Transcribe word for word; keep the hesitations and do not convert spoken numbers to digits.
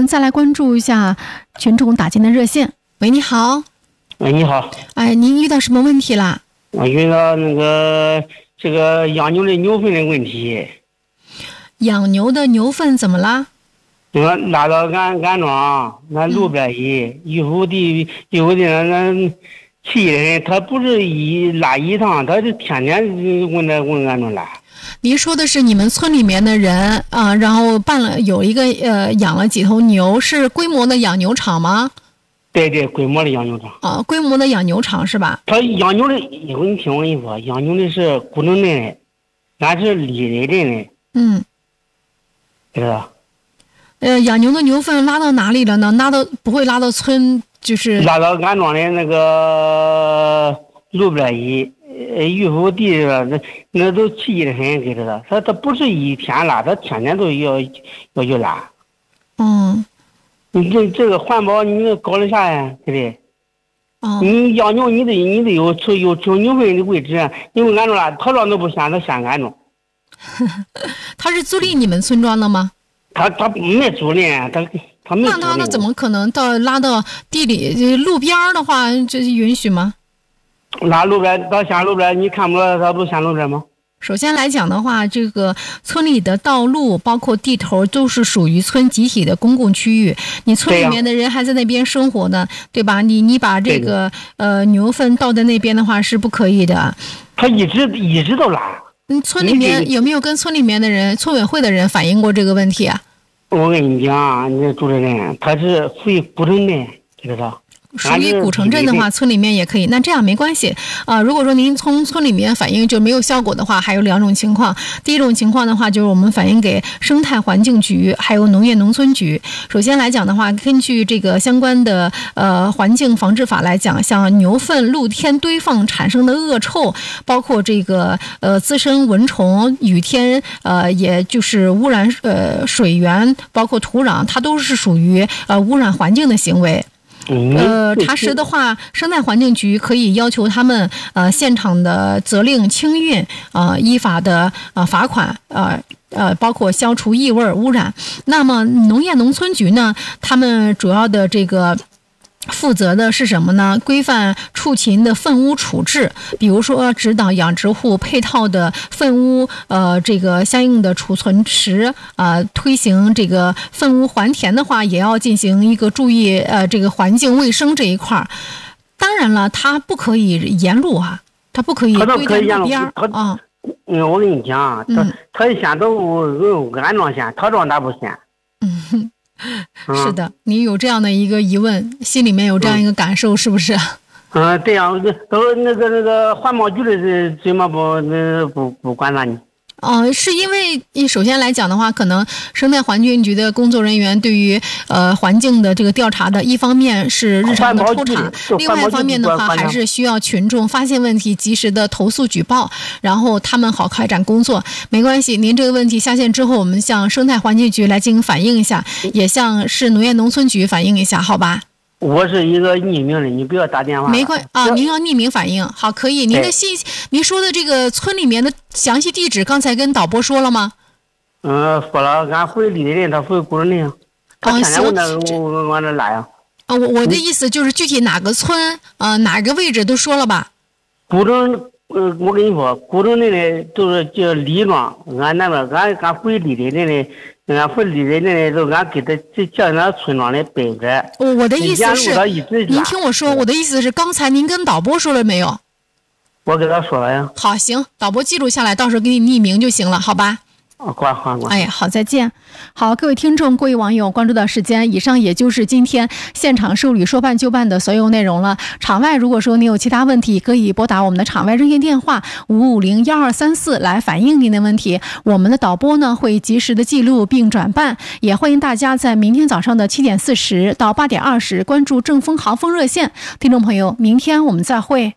们再来关注一下群众打进的热线。喂，你好。 喂，你好。 哎，您遇到什么问题啦？ 我遇到那个这个养牛的牛粪的问题。 养牛的牛粪怎么啦？ 我拉到俺俺庄，俺路边一一户地一户地那气人，他不是一拉一趟，他就天天问那问俺庄拉。 您说的是你们村里面的人啊，然后办了有一个呃养了几头牛，是规模的养牛场吗？ 对对，规模的养牛场。 啊，规模的养牛场是吧？ 他养牛的，我你听我跟你说，养牛的是古城镇的，俺是丽水镇的。 嗯， 知道。 呃，养牛的牛粪拉到哪里了呢？拉到不会拉到村，就是拉到俺庄的那个路边一呃玉湖地了，那那都气得很，给知道。他他不是一天拉，他天天都要要去拉。 嗯。 你这这个环保，你搞的啥呀？对不对？ 哦。 你养牛，你得你得有存有存牛粪的位置，因为俺庄啦，他庄都不嫌，他嫌俺庄。 他是租赁你们村庄的吗？ 他他没租赁，他他没租赁。 那他那怎么可能到拉到地里路边的话，这允许吗？ 拉路边，到下路边，你看不到他不下路边吗？ 首先来讲的话，这个村里的道路包括地头都是属于村集体的公共区域，你村里面的人还在那边生活呢， 对, 对吧？你你把这个呃牛粪倒在那边的话是不可以的。 他一直一直都拉。 嗯，村里面有没有跟村里面的人、村委会的人反映过这个问题啊？ 我跟你讲，你主持人，他是属于古城镇，知道。 属于古城镇的话，村里面也可以。那这样没关系啊、呃。如果说您从村里面反映就没有效果的话，还有两种情况。第一种情况的话，就是我们反映给生态环境局，还有农业农村局。首先来讲的话，根据这个相关的呃环境防治法来讲，像牛粪露天堆放产生的恶臭，包括这个呃滋生蚊虫、雨天呃也就是污染呃水源，包括土壤，它都是属于呃污染环境的行为。呃，查实的话，生态环境局可以要求他们呃现场的责令清运，呃依法的呃罚款，呃呃包括消除异味污染。那么农业农村局呢，他们主要的这个负责的是什么呢？规范畜禽的粪污处置，比如说指导养殖户配套的粪污呃这个相应的储存池啊、呃，推行这个粪污还田的话，也要进行一个注意呃这个环境卫生这一块儿。当然了，它不可以沿路啊，它不可以堆在路边儿啊。 嗯，我跟你讲，他他嫌都俺庄嫌，他庄他不嫌。 嗯。是的，你有这样的一个疑问，心里面有这样一个感受，是不是？ 嗯，对呀，都那个那个环保局的是怎么不那不不管咱呢？ 呃，是因为首先来讲的话，可能生态环境局的工作人员对于呃环境的这个调查的，一方面是日常的抽查，另外一方面的话，还是需要群众发现问题及时的投诉举报，然后他们好开展工作。没关系，您这个问题下线之后，我们向生态环境局来进行反映一下，也向市农业农村局反映一下，好吧？ 我是一个匿名的，你不要打电话。 没关啊，您要匿名反映，好，可以。您的信，您说的这个村里面的详细地址，刚才跟导播说了吗？ 嗯，说了，俺回丽水镇，他回古城镇。他天天我那我我那拉呀。 啊，我我的意思就是具体哪个村，呃，哪个位置都说了吧？ 古城，呃，我跟你说，古城镇的都是叫李庄，俺那边俺俺回丽水镇的。俺回丽水镇的都俺给他叫那村庄的北边。 我的意思是，您听我说，我的意思是，刚才您跟导播说了没有？ 我给他说了呀。 好，行，导播记录下来，到时候给你匿名就行了，好吧？ 哦，挂挂挂。 哎，好，再见。好，各位听众、各位网友，关注到时间，以上也就是今天现场受理说办就办的所有内容了。场外如果说你有其他问题，可以拨打我们的场外热线电话五五零幺二三四来反映您的问题，我们的导播呢会及时的记录并转办。也欢迎大家在明天早上的七点四十到八点二十关注正风航风热线。听众朋友，明天我们再会。